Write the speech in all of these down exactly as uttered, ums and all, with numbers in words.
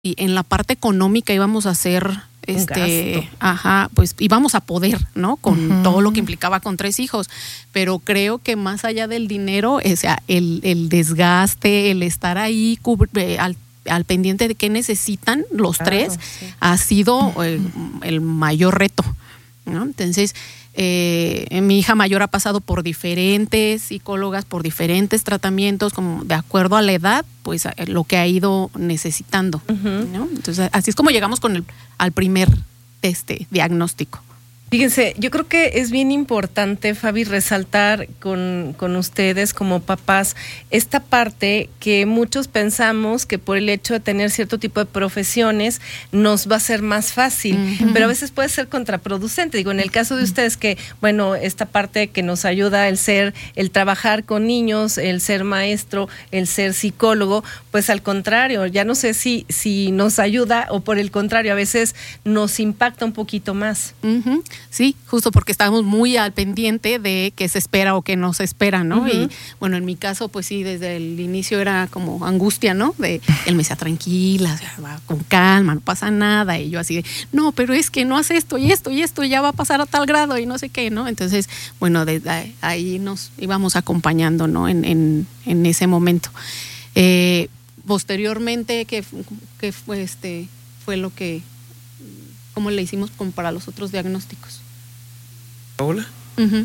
y en la parte económica íbamos a hacer este, ajá, pues íbamos a poder, ¿no? Con uh-huh. todo lo que implicaba con tres hijos, pero creo que más allá del dinero, o sea, el, el desgaste, el estar ahí cubri- al, al pendiente de qué necesitan los claro, tres, sí. ha sido el, el mayor reto, ¿no? Entonces, eh, mi hija mayor ha pasado por diferentes psicólogas, por diferentes tratamientos, como de acuerdo a la edad, pues lo que ha ido necesitando, uh-huh. ¿no? Entonces, así es como llegamos con el al primer este diagnóstico. Fíjense, yo creo que es bien importante, Fabi, resaltar con, con ustedes como papás esta parte que muchos pensamos que por el hecho de tener cierto tipo de profesiones nos va a ser más fácil, uh-huh. pero a veces puede ser contraproducente. Digo, en el caso de ustedes que, bueno, esta parte que nos ayuda el ser, el trabajar con niños, el ser maestro, el ser psicólogo, pues al contrario, ya no sé si, si nos ayuda o por el contrario, a veces nos impacta un poquito más. Uh-huh. Sí, justo porque estábamos muy al pendiente de qué se espera o qué no se espera, ¿no? Uh-huh. Y bueno, en mi caso, pues sí, desde el inicio era como angustia, ¿no? De él me decía, tranquila, va con calma, no pasa nada. Y yo así de, no, pero es que no hace esto y esto y esto, ya va a pasar a tal grado y no sé qué, ¿no? Entonces, bueno, desde ahí nos íbamos acompañando, ¿no? En, en, en ese momento. Eh, posteriormente, ¿qué, qué fue, este, fue lo que... ¿Cómo le hicimos como para los otros diagnósticos? ¿Hola? Uh-huh.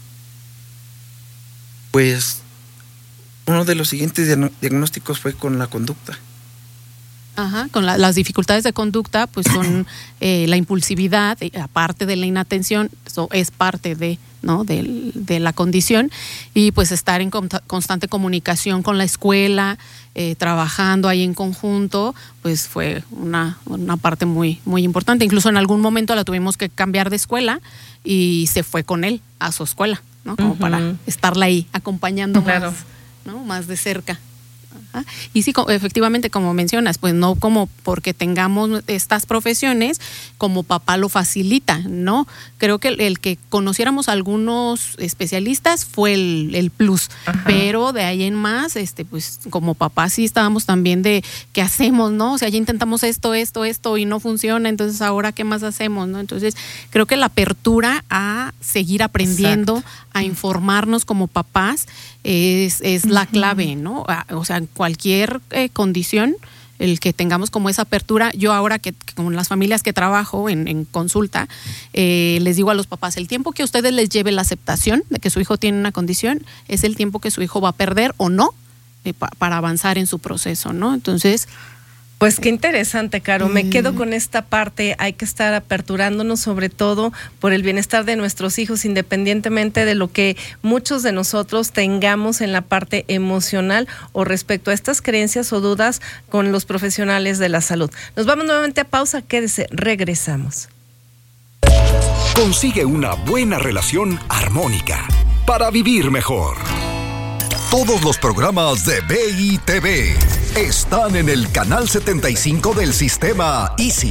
Pues uno de los siguientes diagnósticos fue con la conducta. Ajá, con la, las dificultades de conducta, pues son eh, la impulsividad, aparte de la inatención, eso es parte de, ¿no? de, de la condición, y pues estar en con, constante comunicación con la escuela, eh, trabajando ahí en conjunto, pues fue una, una parte muy, muy importante. Incluso en algún momento la tuvimos que cambiar de escuela y se fue con él a su escuela, ¿no? Como uh-huh. para estarla ahí acompañando claro. más, ¿no? más de cerca. Y sí, efectivamente, como mencionas, pues no como porque tengamos estas profesiones, como papá lo facilita, ¿no? Creo que el, el que conociéramos a algunos especialistas fue el, el plus, ajá. pero de ahí en más, este, pues como papá sí estábamos también de qué hacemos, ¿no? O sea, ya intentamos esto, esto, esto y no funciona, entonces ahora qué más hacemos, ¿no? Entonces creo que la apertura a seguir aprendiendo, exacto. a informarnos como papás es, es uh-huh. la clave, ¿no? O sea, cualquier eh, condición, el que tengamos como esa apertura. Yo ahora que, que con las familias que trabajo en, en consulta, eh, les digo a los papás, el tiempo que a ustedes les lleve la aceptación de que su hijo tiene una condición, es el tiempo que su hijo va a perder o no eh, pa, para avanzar en su proceso, ¿no? Entonces... Pues qué interesante, Caro. Me quedo con esta parte. Hay que estar aperturándonos, sobre todo por el bienestar de nuestros hijos, independientemente de lo que muchos de nosotros tengamos en la parte emocional o respecto a estas creencias o dudas con los profesionales de la salud. Nos vamos nuevamente a pausa. Quédese, regresamos. Consigue una buena relación armónica para vivir mejor. Todos los programas de B I T V están en el canal setenta y cinco del sistema Easy.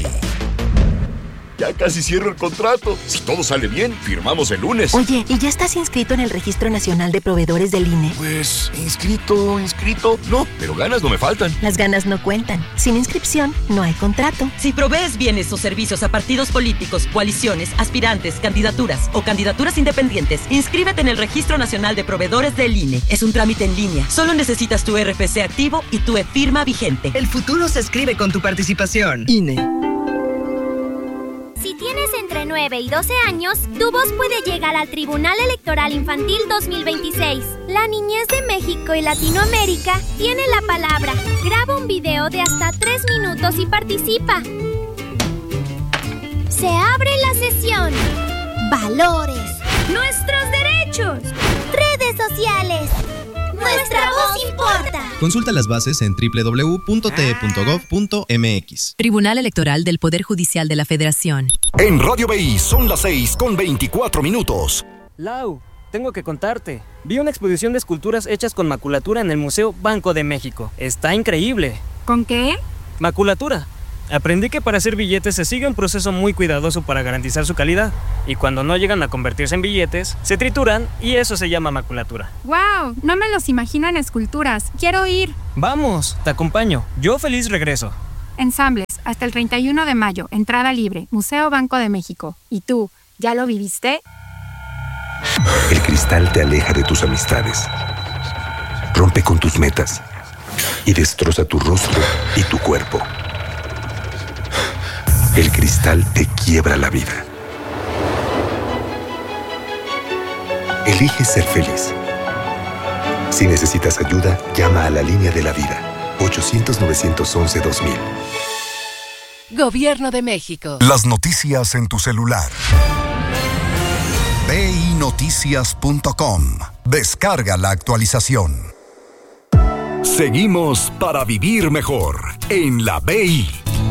Ya casi cierro el contrato. Si todo sale bien, firmamos el lunes. Oye, ¿y ya estás inscrito en el Registro Nacional de Proveedores del I N E? Pues, inscrito, inscrito, no, pero ganas no me faltan. Las ganas no cuentan. Sin inscripción, no hay contrato. Si provees bienes o servicios a partidos políticos, coaliciones, aspirantes, candidaturas o candidaturas independientes, inscríbete en el Registro Nacional de Proveedores del I N E. Es un trámite en línea. Solo necesitas tu R F C activo y tu e-firma vigente. El futuro se escribe con tu participación. I N E. Si tienes entre nueve y doce años, tu voz puede llegar al Tribunal Electoral Infantil dos mil veintiséis. La niñez de México y Latinoamérica tiene la palabra. Graba un video de hasta tres minutos y participa. Se abre la sesión. Valores. Nuestros derechos. Redes sociales. Nuestra voz importa. Consulta las bases en doble u doble u doble u punto t e punto gov punto m x. Tribunal Electoral del Poder Judicial de la Federación. En Radio B I son las seis con veinticuatro minutos. Lau, tengo que contarte. Vi una exposición de esculturas hechas con maculatura en el Museo Banco de México. Está increíble. ¿Con qué? Maculatura. Aprendí que para hacer billetes se sigue un proceso muy cuidadoso para garantizar su calidad. Y cuando no llegan a convertirse en billetes, se trituran y eso se llama maculatura. ¡Wow! No me los imagino en esculturas. ¡Quiero ir! Vamos, te acompaño. Yo feliz regreso. Ensambles, hasta el treinta y uno de mayo, entrada libre, Museo Banco de México. ¿Y tú, ya lo viviste? El cristal te aleja de tus amistades, rompe con tus metas y destroza tu rostro y tu cuerpo. El cristal te quiebra la vida. Elige ser feliz. Si necesitas ayuda, llama a la línea de la vida. ochocientos, novecientos once, dos mil. Gobierno de México. Las noticias en tu celular. B I noticias punto com. Descarga la actualización. Seguimos para vivir mejor en la B I.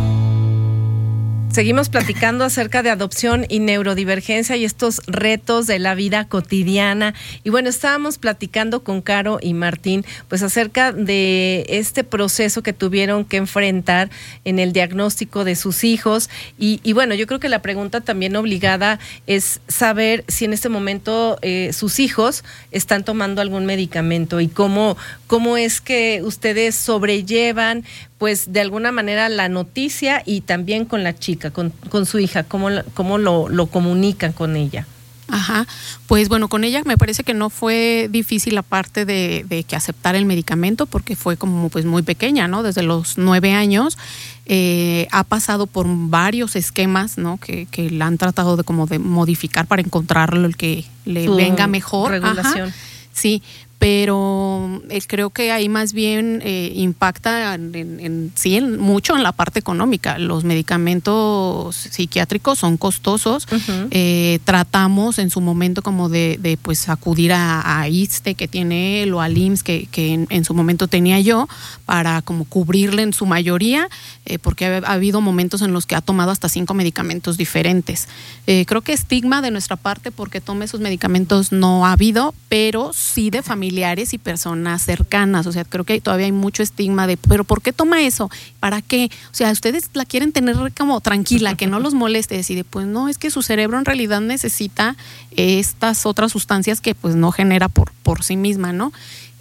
Seguimos platicando acerca de adopción y neurodivergencia y estos retos de la vida cotidiana. Y bueno, estábamos platicando con Caro y Martín, pues acerca de este proceso que tuvieron que enfrentar en el diagnóstico de sus hijos. Y, y bueno, yo creo que la pregunta también obligada es saber si en este momento eh, sus hijos están tomando algún medicamento y cómo, cómo es que ustedes sobrellevan pues de alguna manera la noticia y también con la chica, con, con su hija, cómo, cómo lo, lo comunican con ella. Ajá, pues bueno, con ella me parece que no fue difícil la parte de, de que aceptara el medicamento porque fue como pues muy pequeña, ¿no? Desde los nueve años eh, ha pasado por varios esquemas, ¿no? Que, que la han tratado de como de modificar para encontrarlo el que le Su venga mejor. Regulación. Ajá, sí. Pero eh, creo que ahí más bien eh, impacta en, en, sí en, mucho en la parte económica. Los medicamentos psiquiátricos son costosos. Uh-huh. Eh, tratamos en su momento como de, de pues acudir a, a ISSSTE que tiene él o al I M S S que, que en, en su momento tenía yo para como cubrirle en su mayoría, eh, porque ha, ha habido momentos en los que ha tomado hasta cinco medicamentos diferentes. Eh, creo que estigma de nuestra parte porque tome esos medicamentos no ha habido, pero sí de familia y personas cercanas, o sea, creo que todavía hay mucho estigma de, pero ¿por qué toma eso? ¿Para qué? O sea, ustedes la quieren tener como tranquila, que no los moleste, decide, pues no, es que su cerebro en realidad necesita estas otras sustancias que pues no genera por, por sí misma, ¿no?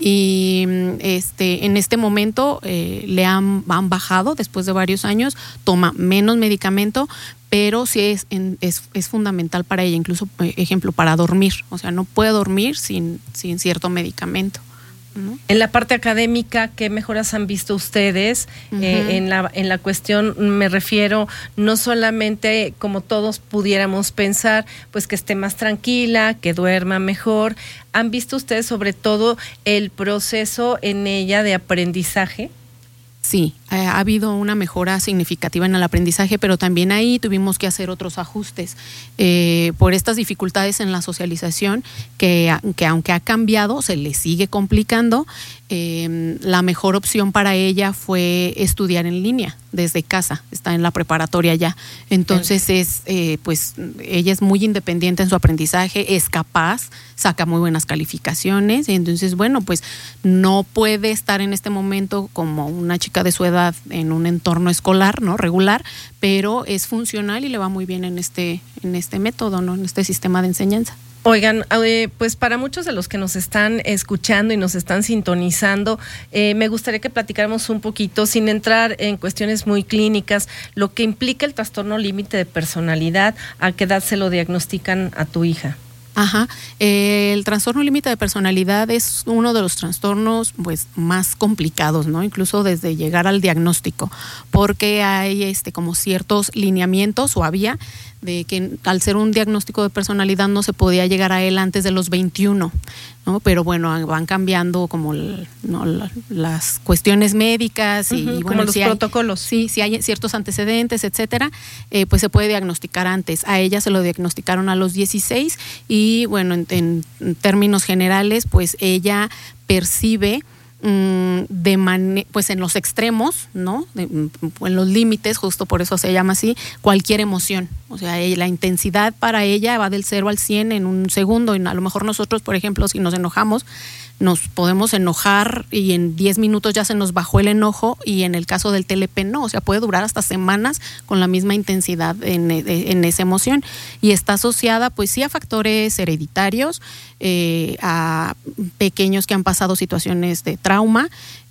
Y este, en este momento eh, le han, han bajado después de varios años, toma menos medicamento, pero sí es, es, es fundamental para ella, incluso, ejemplo, para dormir. O sea, no puede dormir sin, sin cierto medicamento, ¿no? En la parte académica, ¿qué mejoras han visto ustedes? Uh-huh. eh, en la en la cuestión, me refiero, no solamente como todos pudiéramos pensar, pues que esté más tranquila, que duerma mejor. ¿Han visto ustedes sobre todo el proceso en ella de aprendizaje? Sí, ha habido una mejora significativa en el aprendizaje, pero también ahí tuvimos que hacer otros ajustes eh, por estas dificultades en la socialización que, que aunque ha cambiado, se le sigue complicando. Eh, la mejor opción para ella fue estudiar en línea desde casa, está en la preparatoria ya. Entonces es, eh, pues ella es muy independiente en su aprendizaje, es capaz, saca muy buenas calificaciones, y entonces bueno, pues no puede estar en este momento como una chica de su edad en un entorno escolar, ¿no? Regular, pero es funcional y le va muy bien en este, en este método, ¿no? En este sistema de enseñanza. Oigan, eh, pues para muchos de los que nos están escuchando y nos están sintonizando, eh, me gustaría que platicáramos un poquito, sin entrar en cuestiones muy clínicas, lo que implica el trastorno límite de personalidad. ¿A qué edad se lo diagnostican a tu hija? Ajá, eh, el trastorno límite de personalidad es uno de los trastornos pues más complicados, ¿no? Incluso desde llegar al diagnóstico, porque hay este como ciertos lineamientos o había de que al ser un diagnóstico de personalidad no se podía llegar a él antes de los veintiuno, ¿no? Pero bueno, van cambiando como el, ¿no? las cuestiones médicas y, uh-huh, y bueno, como los si protocolos. Hay, sí, si hay ciertos antecedentes, etcétera, eh, pues se puede diagnosticar antes. A ella se lo diagnosticaron a los dieciséis y bueno, en, en términos generales, pues ella percibe de mane- pues en los extremos, ¿no? De, en los límites, justo por eso se llama así, cualquier emoción. O sea, la intensidad para ella va del cero al cien en un segundo, y a lo mejor nosotros, por ejemplo, si nos enojamos, nos podemos enojar y en diez minutos ya se nos bajó el enojo, y en el caso del T L P no, o sea, puede durar hasta semanas con la misma intensidad en, en esa emoción, y está asociada pues sí a factores hereditarios, eh, a pequeños que han pasado situaciones de trauma,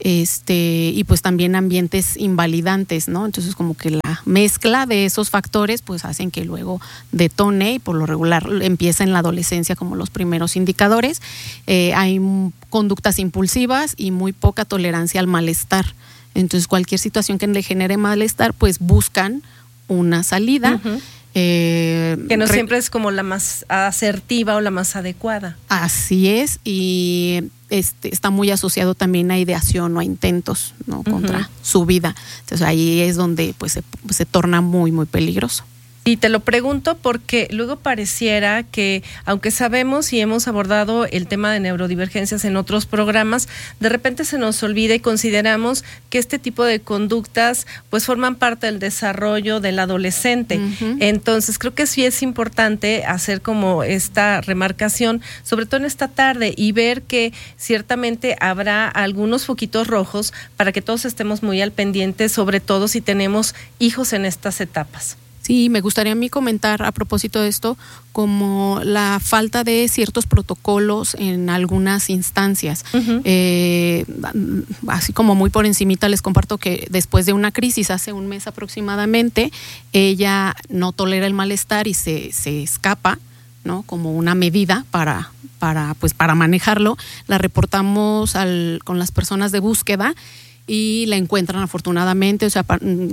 este y pues también ambientes invalidantes, ¿no? Entonces como que la mezcla de esos factores pues hacen que luego detone, y por lo regular empieza en la adolescencia como los primeros indicadores. Eh, hay conductas impulsivas y muy poca tolerancia al malestar. Entonces cualquier situación que le genere malestar pues buscan una salida. Uh-huh. Eh, que no re- siempre es como la más asertiva o la más adecuada. Así es, y este, está muy asociado también a ideación o a intentos, ¿no? Contra uh-huh. su vida. Entonces ahí es donde pues se, se torna muy, muy peligroso. Y te lo pregunto porque luego pareciera que, aunque sabemos y hemos abordado el tema de neurodivergencias en otros programas, de repente se nos olvida y consideramos que este tipo de conductas pues forman parte del desarrollo del adolescente. Uh-huh. Entonces creo que sí es importante hacer como esta remarcación, sobre todo en esta tarde, y ver que ciertamente habrá algunos foquitos rojos para que todos estemos muy al pendiente, sobre todo si tenemos hijos en estas etapas. Sí, me gustaría a mí comentar a propósito de esto como la falta de ciertos protocolos en algunas instancias. Uh-huh. Eh, así como muy por encimita les comparto que después de una crisis hace un mes aproximadamente, ella no tolera el malestar y se, se escapa, ¿no? Como una medida para, para, pues, para manejarlo. La reportamos al, con las personas de búsqueda y la encuentran afortunadamente, o sea,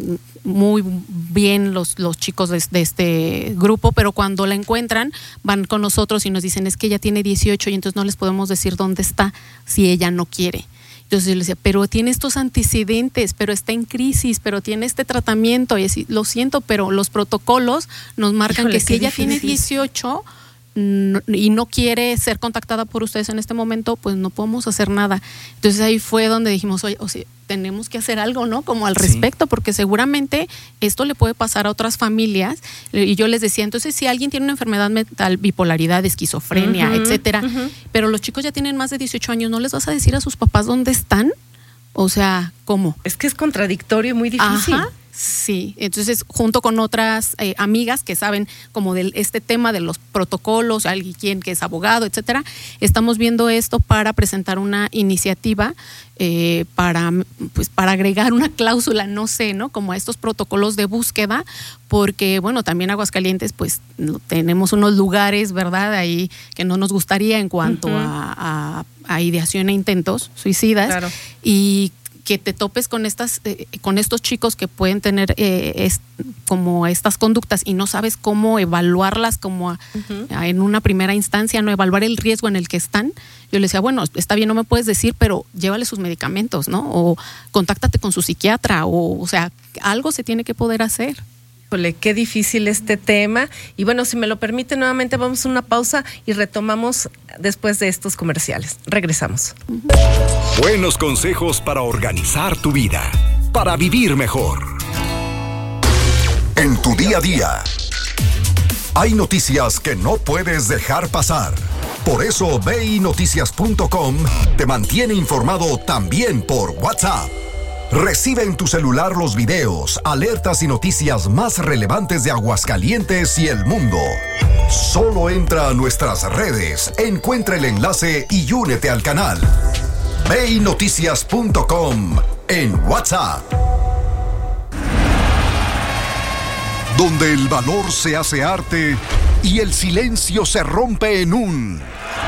muy bien los, los chicos de, de este grupo, pero cuando la encuentran van con nosotros y nos dicen es que ella tiene dieciocho y entonces no les podemos decir dónde está si ella no quiere. Entonces yo les decía, pero tiene estos antecedentes, pero está en crisis, pero tiene este tratamiento, y así, lo siento, pero los protocolos nos marcan Híjole, que si ella difícil. tiene dieciocho no, y no quiere ser contactada por ustedes en este momento, pues no podemos hacer nada. Entonces ahí fue donde dijimos, oye, o sea, tenemos que hacer algo, ¿no? Como al respecto, sí. Porque seguramente esto le puede pasar a otras familias. Y yo les decía, entonces si alguien tiene una enfermedad mental, bipolaridad, esquizofrenia, uh-huh, etcétera, uh-huh. pero los chicos ya tienen más de dieciocho años, ¿no les vas a decir a sus papás dónde están? O sea, ¿cómo? Es que es contradictorio y muy difícil. Ajá. Sí, entonces junto con otras eh, amigas que saben como de este tema de los protocolos, alguien que es abogado, etcétera, estamos viendo esto para presentar una iniciativa eh, para pues para agregar una cláusula, no sé, ¿no? Como a estos protocolos de búsqueda, porque bueno, también Aguascalientes pues tenemos unos lugares, ¿verdad? Ahí que no nos gustaría en cuanto uh-huh. a, a, a ideación e intentos suicidas. Claro. Y que te topes con estas, eh, con estos chicos que pueden tener eh, es, como estas conductas y no sabes cómo evaluarlas como a, uh-huh. a, en una primera instancia, no evaluar el riesgo en el que están. Yo le decía, bueno, está bien, no me puedes decir, pero llévale sus medicamentos, ¿no? O contáctate con su psiquiatra, o, o sea, algo se tiene que poder hacer. Híjole, qué difícil este tema. Y bueno, si me lo permite, nuevamente vamos a una pausa y retomamos después de estos comerciales. Regresamos. Buenos consejos para organizar tu vida, para vivir mejor. En tu día a día, hay noticias que no puedes dejar pasar. Por eso B I Noticias punto com te mantiene informado también por WhatsApp. Recibe en tu celular los videos, alertas y noticias más relevantes de Aguascalientes y el mundo. Solo entra a nuestras redes, encuentra el enlace y únete al canal. B I Noticias punto com en WhatsApp. Donde el valor se hace arte y el silencio se rompe en un...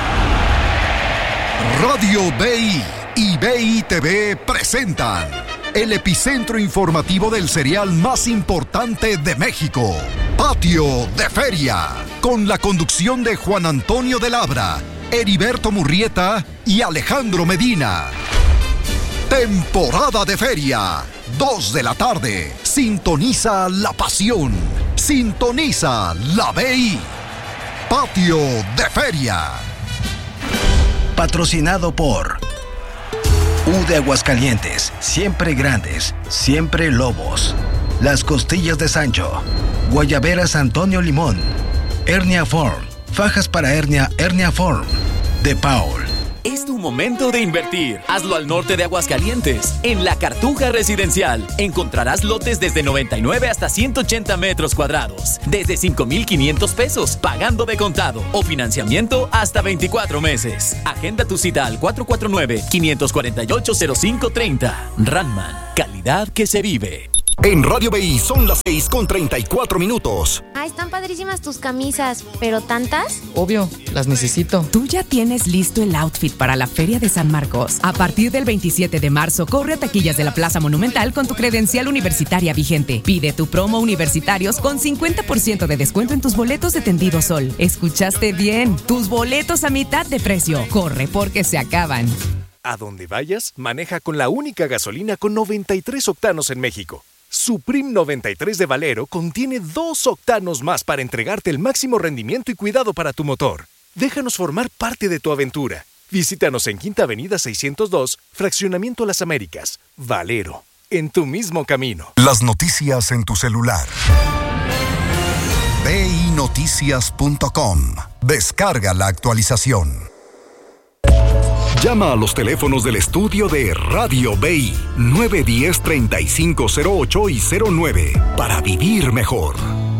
Radio B I y B I T V presentan el epicentro informativo del cereal más importante de México, Patio de Feria, con la conducción de Juan Antonio de Labra, Heriberto Murrieta y Alejandro Medina. Temporada de Feria, dos de la tarde. Sintoniza la pasión, sintoniza la B I. Patio de Feria. Patrocinado por U de Aguascalientes, siempre grandes, siempre lobos. Las Costillas de Sancho, Guayaberas Antonio Limón, Hernia Form, fajas para hernia Hernia Form, De Paul, Es tu momento de invertir. Hazlo al norte de Aguascalientes, en La Cartuja Residencial. Encontrarás lotes desde noventa y nueve hasta ciento ochenta metros cuadrados, desde cinco mil quinientos pesos, pagando de contado o financiamiento hasta veinticuatro meses. Agenda tu cita al cuatro cuatro nueve, cinco cuatro ocho, cero cinco tres cero. Ranman, calidad que se vive. En Radio B I son las seis con treinta y cuatro minutos. Ah, están padrísimas tus camisas, ¿pero tantas? Obvio, las necesito. Tú ya tienes listo el outfit para la Feria de San Marcos. A partir del veintisiete de marzo, corre a taquillas de la Plaza Monumental con tu credencial universitaria vigente. Pide tu promo universitarios con cincuenta por ciento de descuento en tus boletos de Tendido Sol. ¿Escuchaste bien? Tus boletos a mitad de precio. Corre porque se acaban. A donde vayas, maneja con la única gasolina con noventa y tres octanos en México. Supreme noventa y tres de Valero contiene dos octanos más para entregarte el máximo rendimiento y cuidado para tu motor. Déjanos formar parte de tu aventura. Visítanos en Quinta Avenida seiscientos dos, Fraccionamiento Las Américas. Valero, en tu mismo camino. Las noticias en tu celular. B I noticias punto com. Descarga la actualización. Llama a los teléfonos del estudio de Radio B I nueve uno cero, tres cinco cero ocho y cero nueve para vivir mejor.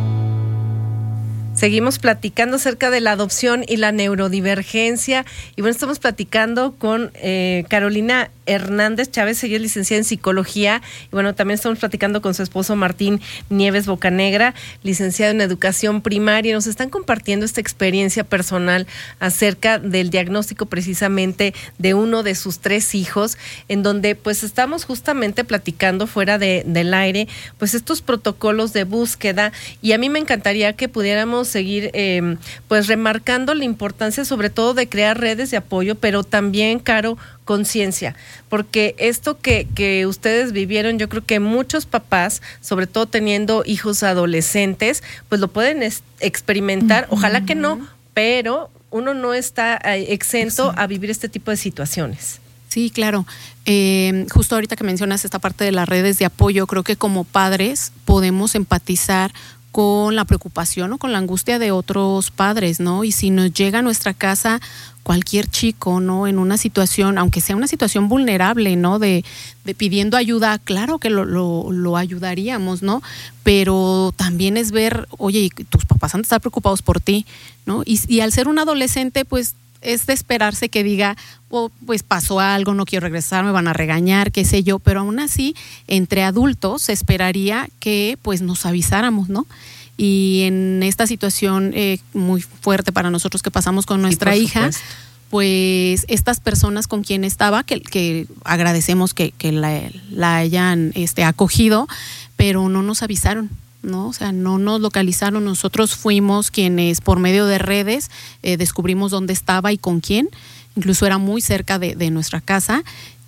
Seguimos platicando acerca de la adopción y la neurodivergencia. Y bueno, estamos platicando con eh, Carolina Hernández Chávez, ella es licenciada en psicología. Y bueno, también estamos platicando con su esposo Martín Nieves Bocanegra, licenciado en educación primaria. Nos están compartiendo esta experiencia personal acerca del diagnóstico precisamente de uno de sus tres hijos, en donde pues estamos justamente platicando fuera de, del aire, pues estos protocolos de búsqueda. Y a mí me encantaría que pudiéramos seguir eh, pues remarcando la importancia sobre todo de crear redes de apoyo, pero también, Caro, conciencia, porque esto que, que ustedes vivieron, yo creo que muchos papás, sobre todo teniendo hijos adolescentes, pues lo pueden es, experimentar, uh-huh. Ojalá que no, pero uno no está eh, exento a vivir este tipo de situaciones. Sí, claro. Eh, justo ahorita que mencionas esta parte de las redes de apoyo, creo que como padres podemos empatizar con la preocupación o con la angustia de otros padres, ¿no? Y si nos llega a nuestra casa cualquier chico, ¿no? En una situación, aunque sea una situación vulnerable, ¿no? De, de pidiendo ayuda, claro que lo, lo, lo ayudaríamos, ¿no? Pero también es ver, oye, tus papás han de estar preocupados por ti, ¿no? Y, y al ser un adolescente, pues es de esperarse que diga, oh, pues pasó algo, no quiero regresar, me van a regañar, qué sé yo, pero aún así, entre adultos se esperaría que pues nos avisáramos, ¿no? Y en esta situación eh, muy fuerte para nosotros que pasamos con nuestra sí, hija, pues estas personas con quien estaba, que, que agradecemos que, que la, la hayan este, acogido, pero no nos avisaron, ¿no? O sea, no nos localizaron. Nosotros fuimos quienes por medio de redes eh, descubrimos dónde estaba y con quién. Incluso era muy cerca de, de nuestra casa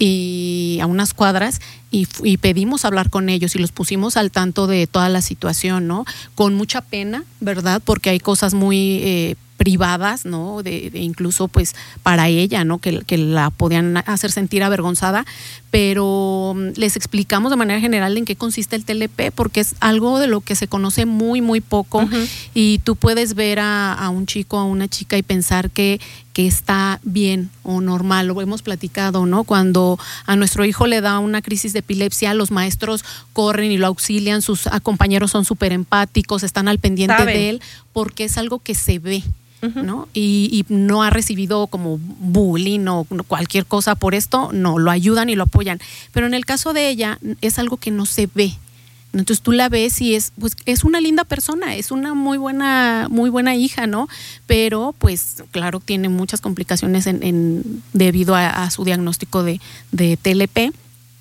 y a unas cuadras y, y pedimos hablar con ellos y los pusimos al tanto de toda la situación, ¿no? Con mucha pena, ¿verdad? Porque hay cosas muy eh, privadas, ¿no? De, de incluso pues para ella, ¿no? Que, que la podían hacer sentir avergonzada, pero les explicamos de manera general en qué consiste el T L P, porque es algo de lo que se conoce muy, muy poco. Uh-huh. Y tú puedes ver a, a un chico, a una chica y pensar que, que está bien o normal, lo hemos platicado, ¿no? Cuando a nuestro hijo le da una crisis de epilepsia, los maestros corren y lo auxilian, sus compañeros son súper empáticos, están al pendiente ¿Saben? de él, porque es algo que se ve, ¿no? Y, y no ha recibido como bullying o cualquier cosa por esto, no, lo ayudan y lo apoyan. Pero en el caso de ella, es algo que no se ve. Entonces tú la ves y es, pues, es una linda persona, es una muy buena, muy buena hija, ¿no? Pero, pues, claro, tiene muchas complicaciones en, en, debido a, a su diagnóstico de, de T L P.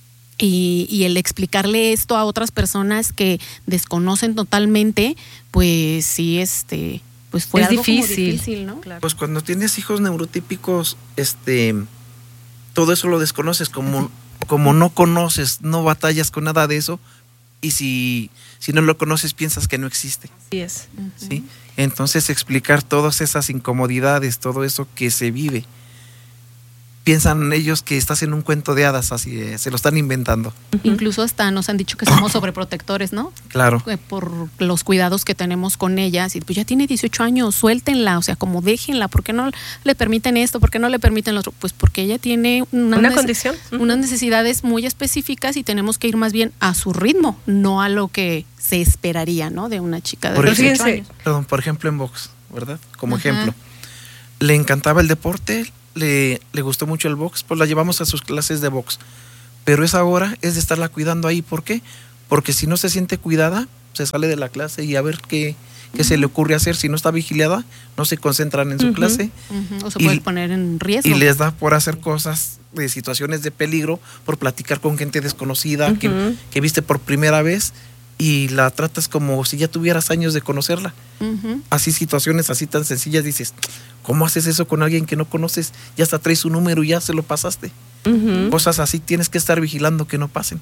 Y, y el explicarle esto a otras personas que desconocen totalmente, pues sí, este, pues fue es algo difícil. Como difícil, ¿no? Claro. Pues cuando tienes hijos neurotípicos, este, todo eso lo desconoces, como, como no conoces, no batallas con nada de eso. Y si, si no lo conoces, piensas que no existe. Así es. Uh-huh. ¿Sí? Entonces, explicar todas esas incomodidades, todo eso que se vive. piensan ellos que estás en un cuento de hadas, así eh, se lo están inventando. Incluso hasta nos han dicho que somos sobreprotectores, ¿no? Claro. Eh, por los cuidados que tenemos con ellas. Y pues ya tiene dieciocho años, suéltenla, o sea, como déjenla, ¿por qué no le permiten esto? ¿Por qué no le permiten lo otro? Pues porque ella tiene una, una nece- condición, unas necesidades muy específicas y tenemos que ir más bien a su ritmo, no a lo que se esperaría, ¿no? De una chica de Por dieciocho ejemplo, años. Perdón, por ejemplo en box, ¿verdad? Como Ajá. ejemplo. Le encantaba el deporte, le, le gustó mucho el box, pues la llevamos a sus clases de box. Pero esa hora es de estarla cuidando ahí. ¿Por qué? Porque si no se siente cuidada, se sale de la clase y a ver qué, qué se le ocurre hacer. Si no está vigilada, no se concentran en su Uh-huh. clase. Uh-huh. O se Y- puede poner en riesgo. Y les da por hacer cosas de situaciones de peligro, por platicar con gente desconocida, que, Ujú. que viste por primera vez y la tratas como si ya tuvieras años de conocerla. Ujú. Así situaciones así tan sencillas, dices, ¿cómo haces eso con alguien que no conoces? Ya hasta traes su número y ya se lo pasaste. Ujú. Cosas así tienes que estar vigilando que no pasen.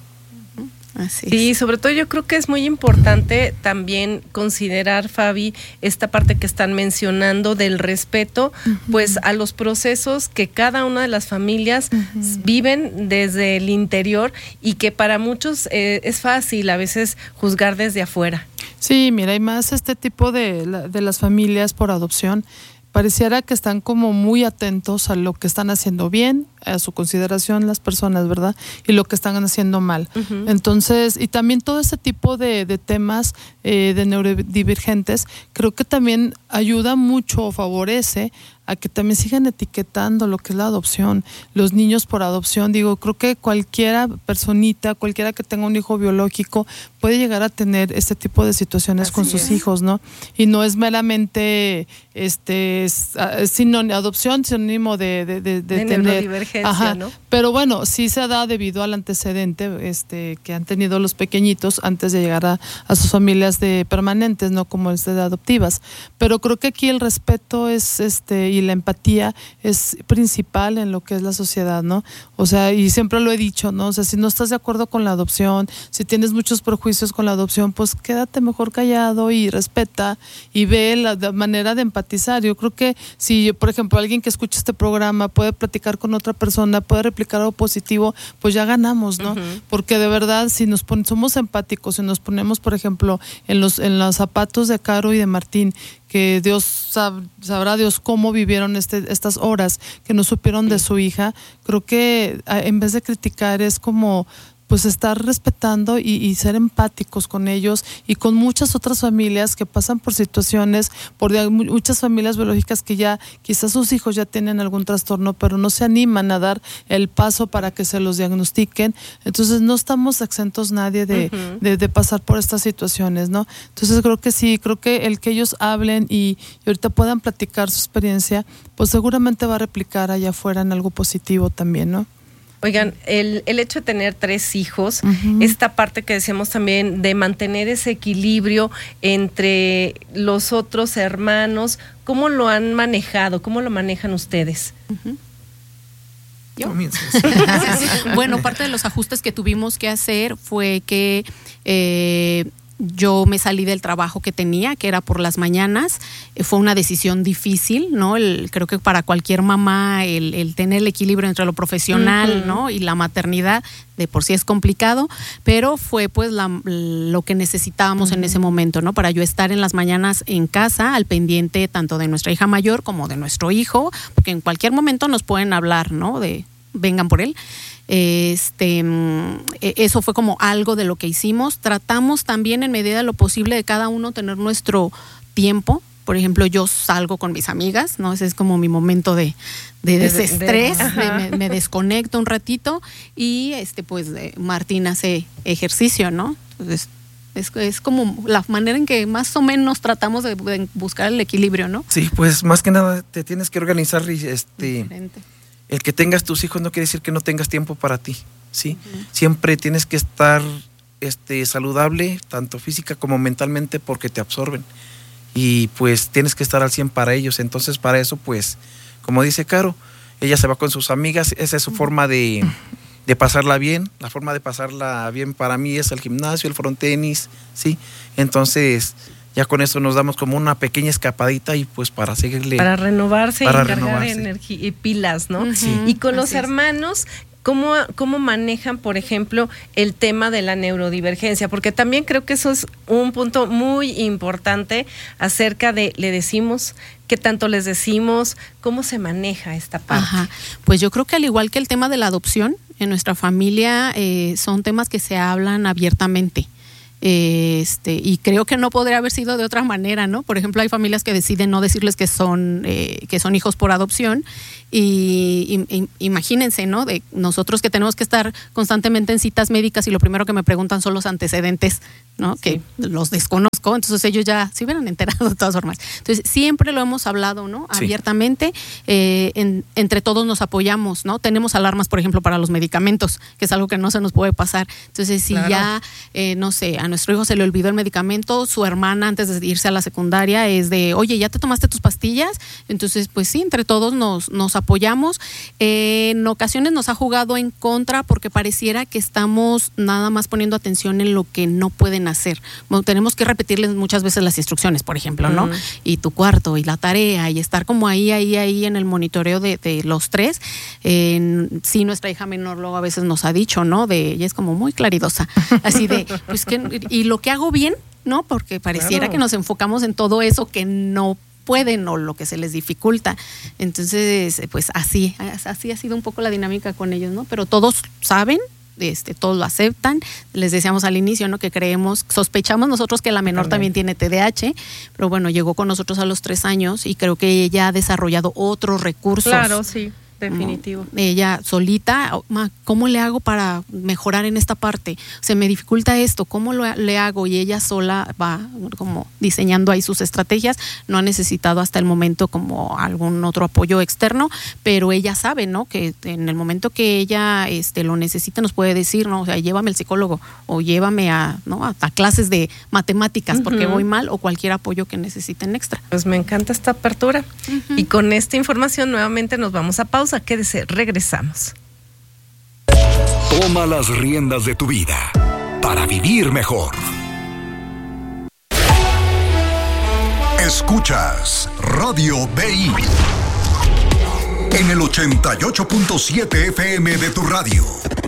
Así Sí, sobre todo yo creo que es muy importante también considerar, Fabi, esta parte que están mencionando del respeto, pues a los procesos que cada una de las familias viven desde el interior y que para muchos eh, es fácil a veces juzgar desde afuera. Sí, mira, hay más este tipo de, la- de las familias por adopción. Pareciera que están como muy atentos a lo que están haciendo bien, a su consideración las personas, ¿verdad? Y lo que están haciendo mal. Ujú. Entonces, y también todo ese tipo de, de temas eh, de neurodivergentes, creo que también ayuda mucho o favorece a que también sigan etiquetando lo que es la adopción, los niños por adopción. Digo, creo que cualquiera personita, cualquiera que tenga un hijo biológico puede llegar a tener este tipo de situaciones con sus es. hijos, ¿no? Y no es meramente este es, ah, sino, adopción sinónimo de, de, de, de De tener neurodivergencia, Ajá. ¿no? Pero bueno, sí se da debido al antecedente este que han tenido los pequeñitos antes de llegar a, a sus familias de permanentes, no como este de adoptivas. Pero creo que aquí el respeto es este y la empatía es principal en lo que es la sociedad, ¿no? O sea, y siempre lo he dicho, ¿no? O sea, si no estás de acuerdo con la adopción, si tienes muchos prejuicios con la adopción, pues quédate mejor callado y respeta y ve la, la manera de empatizar. Yo creo que si, por ejemplo, alguien que escucha este programa puede platicar con otra persona, puede replicar algo positivo, pues ya ganamos, ¿no? Ujú. Porque de verdad, si nos pon- somos empáticos, si nos ponemos, por ejemplo, en los, en los zapatos de Caro y de Martín, que Dios sab- sabrá Dios cómo vivieron este, estas horas, que no supieron de su hija, creo que a- en vez de criticar es como pues estar respetando y, y ser empáticos con ellos y con muchas otras familias que pasan por situaciones, por de- muchas familias biológicas que ya quizás sus hijos ya tienen algún trastorno, pero no se animan a dar el paso para que se los diagnostiquen. Entonces no estamos exentos nadie de, Ujú. de, de pasar por estas situaciones, ¿no? Entonces creo que sí, creo que el que ellos hablen y, y ahorita puedan platicar su experiencia, pues seguramente va a replicar allá afuera en algo positivo también, ¿no? Oigan, el, el hecho de tener tres hijos, esta parte que decíamos también de mantener ese equilibrio entre los otros hermanos, ¿cómo lo han manejado? ¿Cómo lo manejan ustedes? ¿Yo? Bueno, parte de los ajustes que tuvimos que hacer fue que eh, yo me salí del trabajo que tenía, que era por las mañanas. Eh, fue una decisión difícil, ¿no? El, creo que para cualquier mamá el, el tener el equilibrio entre lo profesional, Ujú. ¿no? Y la maternidad de por sí es complicado, pero fue pues la, lo que necesitábamos en ese momento, ¿no? Para yo estar en las mañanas en casa, al pendiente tanto de nuestra hija mayor como de nuestro hijo, porque en cualquier momento nos pueden hablar, ¿no? De vengan por él. Este, mm, eh, eso fue como algo de lo que hicimos. Tratamos también en medida de lo posible de cada uno tener nuestro tiempo. Por ejemplo, yo salgo con mis amigas, ¿no? Ese es como mi momento de, de De- de- desestrés, de- me, ajá. me- me desconecto un ratito y este pues eh, Martín hace ejercicio, ¿no? Entonces es, es como la manera en que más o menos tratamos de, de buscar el equilibrio, ¿no? Sí, pues más que nada te tienes que organizar y este Diferente. el que tengas tus hijos no quiere decir que no tengas tiempo para ti, ¿sí? Siempre tienes que estar este saludable, tanto física como mentalmente, porque te absorben. Y pues tienes que estar al cien para ellos. Entonces, para eso, pues, como dice Caro, ella se va con sus amigas, esa es su forma de, de pasarla bien. La forma de pasarla bien para mí es el gimnasio, el frontenis, ¿sí? Entonces, ya con eso nos damos como una pequeña escapadita y pues para seguirle. Para renovarse para y cargar renovarse. energía y pilas, ¿no? Sí. Y con los Así es. hermanos, ¿cómo, ¿cómo manejan, por ejemplo, el tema de la neurodivergencia? Porque también creo que eso es un punto muy importante acerca de, le decimos, qué tanto les decimos, cómo se maneja esta parte. Ajá. Pues yo creo que al igual que el tema de la adopción, en nuestra familia eh, son temas que se hablan abiertamente. Eh, este, y creo que no podría haber sido de otra manera, ¿no? Por ejemplo, hay familias que deciden no decirles que son, eh, que son hijos por adopción y, y, y imagínense, ¿no? De nosotros que tenemos que estar constantemente en citas médicas y lo primero que me preguntan son los antecedentes, ¿no? Sí. Que los desconozco, entonces ellos ya se hubieran enterado de todas formas. Entonces, siempre lo hemos hablado, ¿no? Sí. Abiertamente, eh, en, entre todos nos apoyamos, ¿no? Tenemos alarmas, por ejemplo, para los medicamentos, que es algo que no se nos puede pasar. Entonces, si claro. ya, eh, no sé, a nuestro hijo se le olvidó el medicamento, su hermana antes de irse a la secundaria es de, oye, ¿ya te tomaste tus pastillas? Entonces, pues sí, entre todos nos, nos apoyamos. Eh, en ocasiones nos ha jugado en contra porque pareciera que estamos nada más poniendo atención en lo que no pueden hacer. Bueno, tenemos que repetirles muchas veces las instrucciones, por ejemplo, ¿no? Uh-huh. Y tu cuarto y la tarea y estar como ahí, ahí, ahí en el monitoreo de, de los tres. Eh, sí, nuestra hija menor luego a veces nos ha dicho, ¿no? De ella es como muy claridosa, así de, pues que, y lo que hago bien, ¿no? Porque pareciera claro. que nos enfocamos en todo eso que no pueden o lo que se les dificulta. Entonces, pues así, así ha sido un poco la dinámica con ellos, ¿no? Pero todos saben, este, todos lo aceptan. Les decíamos al inicio, ¿no? Que creemos, sospechamos nosotros que la menor también, también tiene T D A H, pero bueno, llegó con nosotros a los tres años y creo que ella ha desarrollado otros recursos. Claro, sí. Definitivo. ¿No? Ella solita, ¿cómo le hago para mejorar en esta parte? Se me dificulta esto, ¿cómo lo, le hago? Y ella sola va como diseñando ahí sus estrategias. No ha necesitado hasta el momento como algún otro apoyo externo, pero ella sabe, ¿no? Que en el momento que ella este, lo necesita nos puede decir, ¿no? O sea, llévame al psicólogo o llévame a, ¿no? a, a clases de matemáticas uh-huh. porque voy mal o cualquier apoyo que necesiten extra. Pues me encanta esta apertura. Uh-huh. Y con esta información nuevamente nos vamos a pausa. Quédese, regresamos. Toma las riendas de tu vida para vivir mejor. Escuchas Radio B I en el ochenta y ocho punto siete F M de tu radio.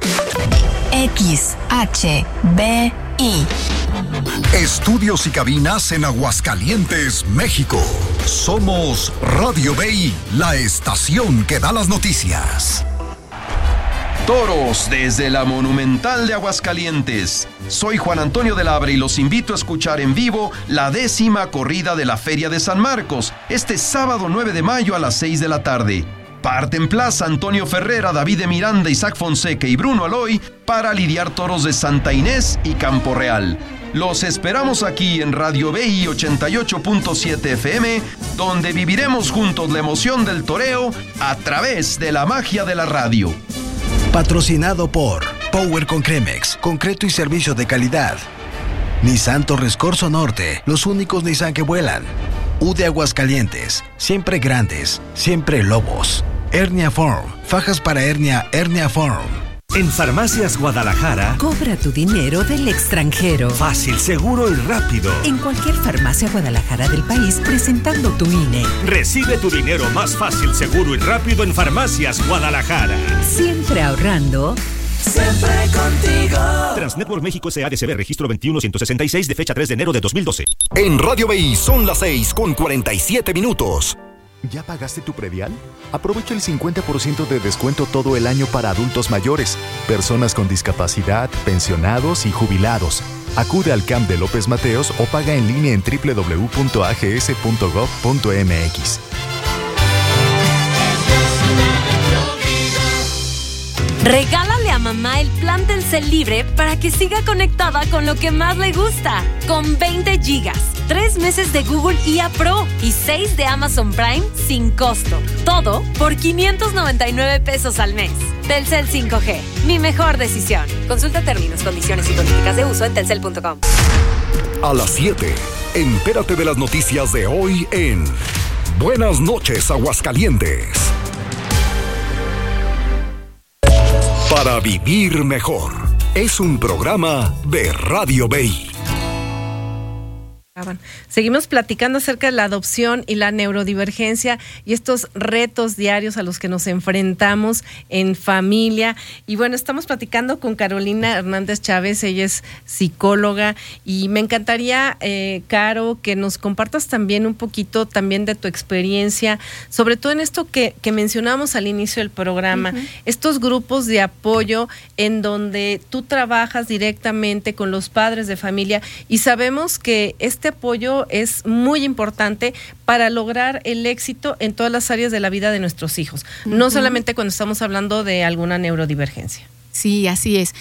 X H B I. Estudios y cabinas en Aguascalientes, México. Somos Radio B I, la estación que da las noticias. Toros desde la Monumental de Aguascalientes. Soy Juan Antonio de Labra y los invito a escuchar en vivo la décima corrida de la Feria de San Marcos, este sábado nueve de mayo a las seis de la tarde. Parte en plaza Antonio Ferrera, David de Miranda, Isaac Fonseca y Bruno Aloy para lidiar toros de Santa Inés y Campo Real. Los esperamos aquí en Radio B I ochenta y ocho punto siete F M, donde viviremos juntos la emoción del toreo a través de la magia de la radio. Patrocinado por Power con Cremex, concreto y servicio de calidad. Nissan Torres Corso Norte, los únicos Nissan que vuelan. U de Aguascalientes, siempre grandes, siempre lobos. Hernia Form, fajas para hernia, Hernia Form. En Farmacias Guadalajara, cobra tu dinero del extranjero. Fácil, seguro y rápido. En cualquier farmacia Guadalajara del país, presentando tu I N E. Recibe tu dinero más fácil, seguro y rápido en Farmacias Guadalajara. Siempre ahorrando. Siempre contigo. Transnetwork México S A D C B, registro veintiuno ciento sesenta y seis de fecha tres de enero de dos mil doce. En Radio B I son las seis con cuarenta y siete minutos. ¿Ya pagaste tu predial? Aprovecha el cincuenta por ciento de descuento todo el año para adultos mayores, personas con discapacidad, pensionados y jubilados. Acude al C A M de López Mateos o paga en línea en doble u doble u doble u punto a g s punto gov punto m x. Regálale a mamá el plan Telcel Libre para que siga conectada con lo que más le gusta. Con veinte gigas, tres meses de Google I A Pro y seis de Amazon Prime sin costo. Todo por quinientos noventa y nueve pesos al mes. Telcel cinco G, mi mejor decisión. Consulta términos, condiciones y políticas de uso en telcel punto com. A las siete, entérate de las noticias de hoy en Buenas noches, Aguascalientes. Para vivir mejor, es un programa de Radio B I. Seguimos platicando acerca de la adopción y la neurodivergencia y estos retos diarios a los que nos enfrentamos en familia. Y bueno, estamos platicando con Carolina Hernández Chávez, ella es psicóloga, y me encantaría, eh, Caro, que nos compartas también un poquito también de tu experiencia, sobre todo en esto que, que mencionábamos al inicio del programa, uh-huh. estos grupos de apoyo en donde tú trabajas directamente con los padres de familia, y sabemos que este apoyo es muy importante para lograr el éxito en todas las áreas de la vida de nuestros hijos, uh-huh. no solamente cuando estamos hablando de alguna neurodivergencia. Sí, así es.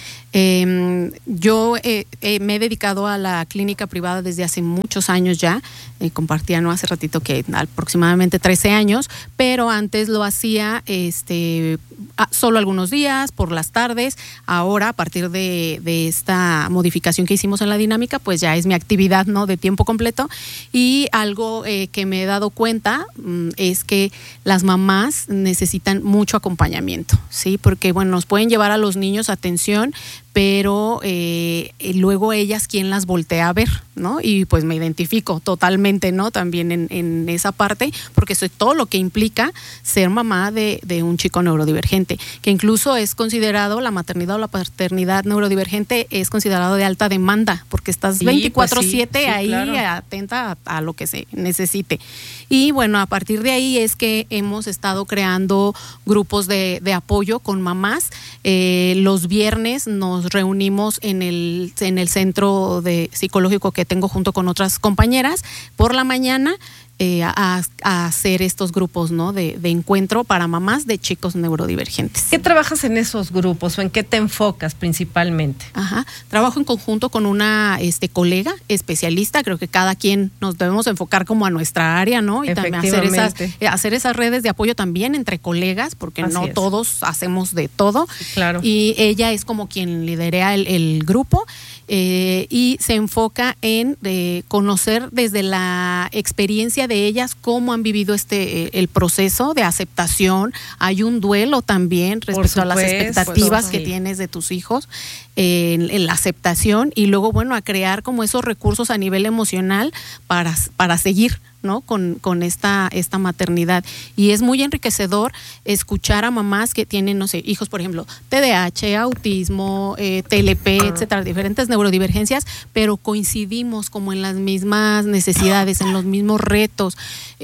Eh, yo eh, eh, me he dedicado a la clínica privada desde hace muchos años ya. Eh, compartía no hace ratito que aproximadamente trece años, pero antes lo hacía este, solo algunos días, por las tardes. Ahora, a partir de, de esta modificación que hicimos en la dinámica, pues ya es mi actividad, ¿no?, de tiempo completo. Y algo eh, que me he dado cuenta mm, es que las mamás necesitan mucho acompañamiento, ¿sí? Porque, bueno, nos pueden llevar a los niños atención, pero eh, luego ellas quién las voltea a ver, ¿no? Y pues me identifico totalmente, ¿no? También en, en esa parte, porque soy todo lo que implica ser mamá de, de un chico neurodivergente, que incluso es considerado, la maternidad o la paternidad neurodivergente es considerado de alta demanda, porque estás sí, veinticuatro siete pues sí, sí, ahí claro. atenta a, a lo que se necesite. Y bueno, a partir de ahí es que hemos estado creando grupos de, de apoyo con mamás. Eh, los viernes nos reunimos en el, en el centro de psicológico que tengo junto con otras compañeras por la mañana. Eh, a, a hacer estos grupos, ¿no?, de, de encuentro para mamás de chicos neurodivergentes. ¿Qué trabajas en esos grupos o en qué te enfocas principalmente? Ajá, trabajo en conjunto con una este, colega especialista. Creo que cada quien nos debemos enfocar como a nuestra área, ¿no? Y también hacer esas, hacer esas redes de apoyo también entre colegas, porque Así no es. todos hacemos de todo. Sí, claro. Y ella es como quien lidera el, el grupo. Eh, y se enfoca en eh, conocer desde la experiencia de ellas cómo han vivido este eh, el proceso de aceptación. Hay un duelo también respecto supuesto, a las expectativas pues, que sí. tienes de tus hijos eh, en, en la aceptación, y luego, bueno, a crear como esos recursos a nivel emocional para, para seguir, ¿no?, con, con esta, esta maternidad. Y es muy enriquecedor escuchar a mamás que tienen, no sé, hijos, por ejemplo, T D A H, autismo, eh, T L P, etcétera, diferentes neurodivergencias, pero coincidimos como en las mismas necesidades, en los mismos retos.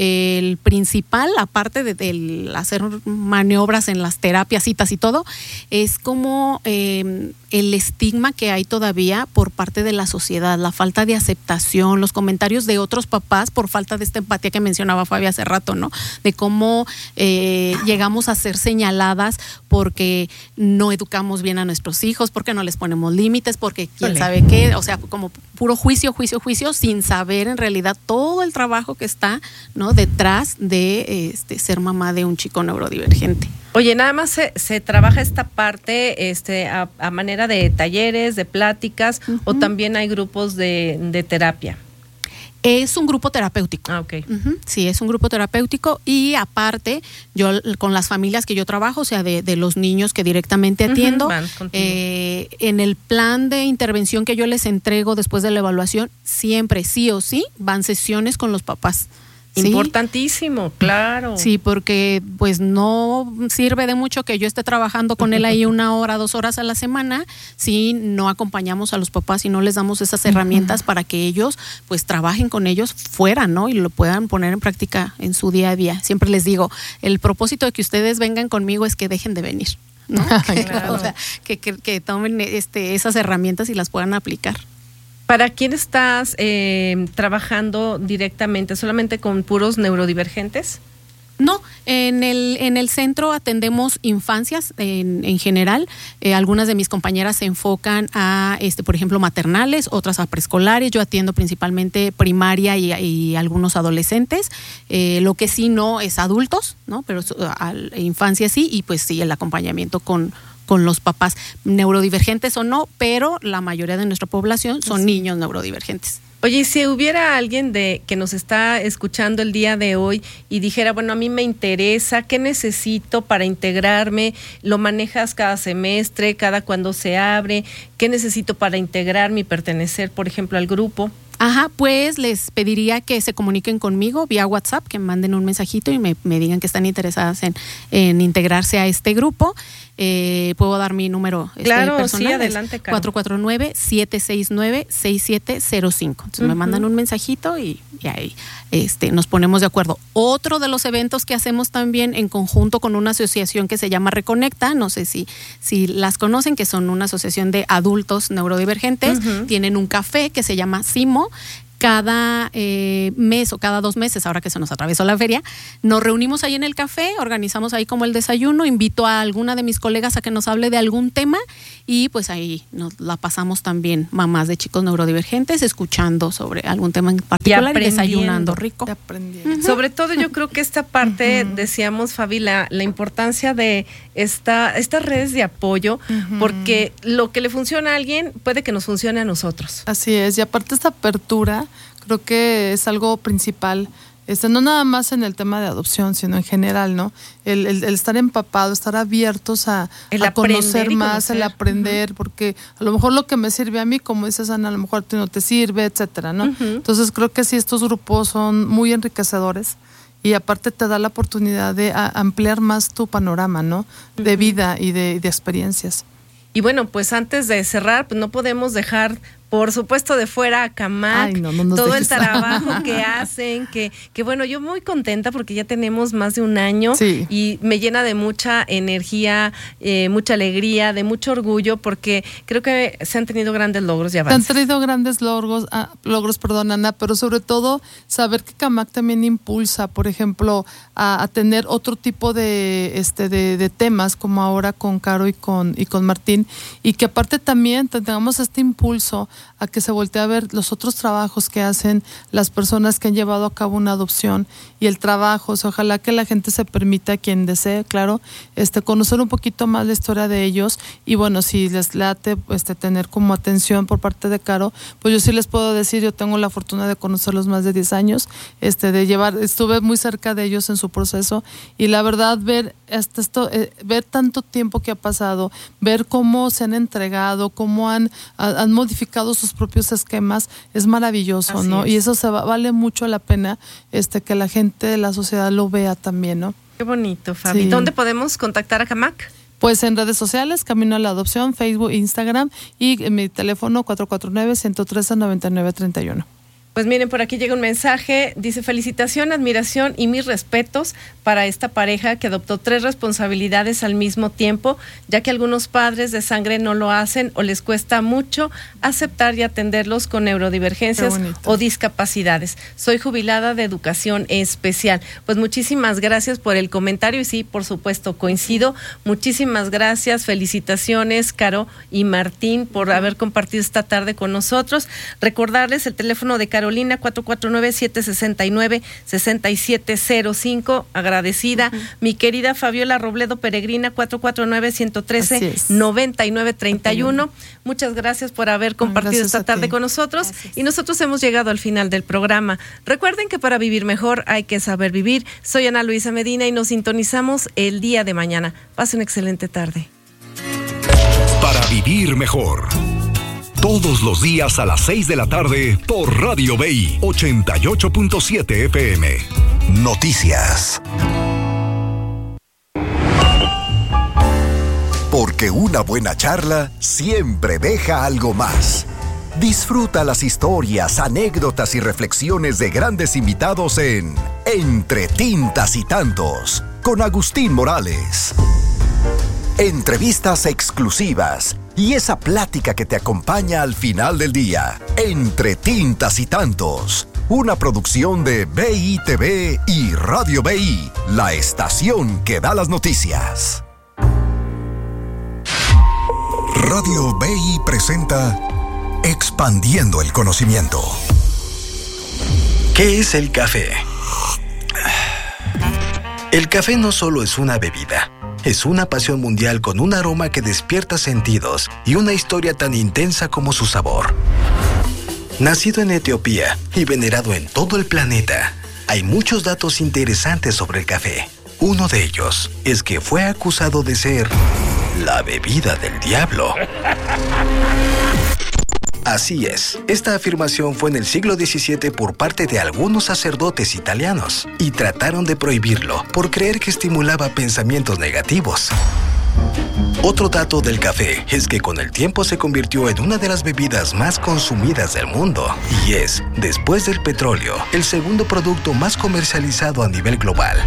El principal, aparte de, de hacer maniobras en las terapias, citas y todo, es como eh, el estigma que hay todavía por parte de la sociedad, la falta de aceptación, los comentarios de otros papás por falta de esta empatía que mencionaba Fabi hace rato, ¿no? De cómo eh, llegamos a ser señaladas porque no educamos bien a nuestros hijos, porque no les ponemos límites, porque quién Olé. sabe qué, o sea, como puro juicio, juicio, juicio, sin saber en realidad todo el trabajo que está, ¿no?, detrás de este, ser mamá de un chico neurodivergente. Oye, nada más se, se trabaja esta parte este, a, a manera de talleres, de pláticas, uh-huh. o también hay grupos de, de terapia. Es un grupo terapéutico. Ah, ok. Uh-huh. Sí, es un grupo terapéutico, y aparte, yo con las familias que yo trabajo, o sea, de, de los niños que directamente atiendo, uh-huh. eh, en el plan de intervención que yo les entrego después de la evaluación, siempre, sí o sí, van sesiones con los papás. ¿Sí? Importantísimo, claro. Sí, porque pues no sirve de mucho que yo esté trabajando con él ahí una hora, dos horas a la semana, si no acompañamos a los papás y no les damos esas herramientas uh-huh. para que ellos pues trabajen con ellos fuera, ¿no? Y lo puedan poner en práctica en su día a día. Siempre les digo, el propósito de que ustedes vengan conmigo es que dejen de venir, ¿no? Claro. O sea, que, que, que tomen este, esas herramientas y las puedan aplicar. ¿Para quién estás eh, trabajando directamente? ¿Solamente con puros neurodivergentes? No, en el, en el centro atendemos infancias en, en general. Eh, algunas de mis compañeras se enfocan a, este, por ejemplo, maternales, otras a preescolares. Yo atiendo principalmente primaria y, y algunos adolescentes. Eh, lo que sí no es adultos, ¿no? Pero a, a infancia sí, y pues sí el acompañamiento con con los papás, neurodivergentes o no, pero la mayoría de nuestra población son sí. niños neurodivergentes. Oye, si hubiera alguien de que nos está escuchando el día de hoy y dijera, bueno, a mí me interesa, ¿qué necesito para integrarme? ¿Lo manejas cada semestre, cada cuando se abre? ¿Qué necesito para integrarme y pertenecer, por ejemplo, al grupo? Ajá, pues les pediría que se comuniquen conmigo vía WhatsApp, que me manden un mensajito y me, me digan que están interesadas en, en integrarse a este grupo. Eh, puedo dar mi número claro, este, personal. Sí, adelante, Caro. cuatro cuatro nueve, siete seis nueve, seis siete cero cinco. Entonces uh-huh. me mandan un mensajito y, y ahí este, nos ponemos de acuerdo. Otro de los eventos que hacemos también en conjunto con una asociación que se llama Reconecta, no sé si, si las conocen, que son una asociación de adultos neurodivergentes, uh-huh. tienen un café que se llama Simo. Cada eh, mes o cada dos meses, ahora que se nos atravesó la feria, nos reunimos ahí en el café, organizamos ahí como el desayuno, invito a alguna de mis colegas a que nos hable de algún tema y pues ahí nos la pasamos también, mamás de chicos neurodivergentes, escuchando sobre algún tema en particular y, y desayunando rico. Uh-huh. Sobre todo yo creo que esta parte, uh-huh. decíamos Fabi, la, la importancia de esta, estas redes de apoyo, uh-huh. porque lo que le funciona a alguien puede que nos funcione a nosotros. Así es, y aparte esta apertura creo que es algo principal, este, no nada más en el tema de adopción, sino en general, ¿no? El, el, el estar empapado, estar abiertos a, a conocer más, conocer. el aprender, uh-huh. porque a lo mejor lo que me sirve a mí, como dices Ana, a lo mejor a ti no te sirve, etcétera, ¿no? Uh-huh. Entonces creo que sí, estos grupos son muy enriquecedores y aparte te da la oportunidad de a, ampliar más tu panorama, ¿no? De uh-huh. vida y de, de experiencias. Y bueno, pues antes de cerrar, pues no podemos dejar, por supuesto, de fuera a Camac, Ay, no, no todo dejes. el trabajo que hacen, que, que bueno, yo muy contenta porque ya tenemos más de un año sí. y me llena de mucha energía, eh, mucha alegría, de mucho orgullo, porque creo que se han tenido grandes logros y avances. Se han tenido grandes logros, ah, logros, perdón, Ana, pero sobre todo saber que Camac también impulsa, por ejemplo, a, a tener otro tipo de, este, de, de temas, como ahora con Caro y con, y con Martín, y que aparte también tengamos este impulso a que se voltee a ver los otros trabajos que hacen las personas que han llevado a cabo una adopción y el trabajo. O sea, ojalá que la gente se permita, quien desee, claro, este, conocer un poquito más la historia de ellos y bueno, si les late este, tener como atención por parte de Caro, pues yo sí les puedo decir, yo tengo la fortuna de conocerlos más de diez años, este, de llevar, estuve muy cerca de ellos en su proceso y la verdad ver hasta esto, eh, ver tanto tiempo que ha pasado, ver cómo se han entregado, cómo han, han modificado sus propios esquemas, es maravilloso, Así ¿no? Es. Y eso se va, vale mucho la pena este, que la gente de la sociedad lo vea también, ¿no? Qué bonito, Fabi. Sí. ¿Dónde podemos contactar a Camac? Pues en redes sociales, Camino a la Adopción, Facebook, Instagram y en mi teléfono cuatro cuatro nueve, uno tres cero, nueve nueve tres uno. Pues miren, por aquí llega un mensaje, dice felicitación, admiración y mis respetos para esta pareja que adoptó tres responsabilidades al mismo tiempo, ya que algunos padres de sangre no lo hacen o les cuesta mucho aceptar y atenderlos con neurodivergencias o discapacidades. Soy jubilada de educación especial. Pues muchísimas gracias por el comentario y sí, por supuesto, coincido. Muchísimas gracias, felicitaciones, Caro y Martín, por haber compartido esta tarde con nosotros. Recordarles el teléfono de Caro Carolina, cuatro cuatro nueve, siete seis nueve, seis siete cero cinco, agradecida. Uh-huh. Mi querida Fabiola Robledo Peregrina, cuatro cuatro nueve, uno uno tres, nueve nueve tres uno. Muchas gracias por haber compartido gracias esta tarde con nosotros. Gracias. Y nosotros hemos llegado al final del programa. Recuerden que para vivir mejor hay que saber vivir. Soy Ana Luisa Medina y nos sintonizamos el día de mañana. Pasen una excelente tarde. Para vivir mejor. Todos los días a las seis de la tarde por Radio B I ochenta y ocho punto siete F M. Noticias. Porque una buena charla siempre deja algo más. Disfruta las historias, anécdotas y reflexiones de grandes invitados en Entre Tintas y Tantos con Agustín Morales. Entrevistas exclusivas y esa plática que te acompaña al final del día. Entre Tintas y Tantos, una producción de B I T V y Radio B I, la estación que da las noticias. Radio B I presenta Expandiendo el Conocimiento. ¿Qué es el café? El café no solo es una bebida. Es una pasión mundial con un aroma que despierta sentidos y una historia tan intensa como su sabor. Nacido en Etiopía y venerado en todo el planeta, hay muchos datos interesantes sobre el café. Uno de ellos es que fue acusado de ser la bebida del diablo. Así es, esta afirmación fue en el siglo diecisiete por parte de algunos sacerdotes italianos y trataron de prohibirlo por creer que estimulaba pensamientos negativos. Otro dato del café es que con el tiempo se convirtió en una de las bebidas más consumidas del mundo y es, después del petróleo, el segundo producto más comercializado a nivel global.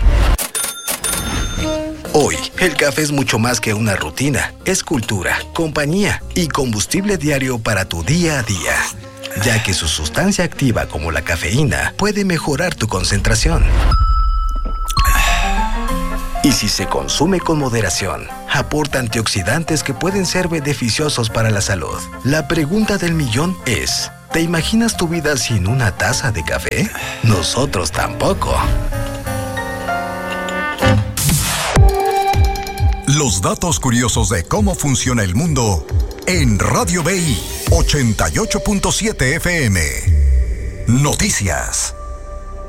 Hoy, el café es mucho más que una rutina, es cultura, compañía y combustible diario para tu día a día, ya que su sustancia activa como la cafeína puede mejorar tu concentración. Y si se consume con moderación, aporta antioxidantes que pueden ser beneficiosos para la salud. La pregunta del millón es, ¿te imaginas tu vida sin una taza de café? Nosotros tampoco. Los datos curiosos de cómo funciona el mundo en Radio B I ochenta y ocho punto siete F M. Noticias.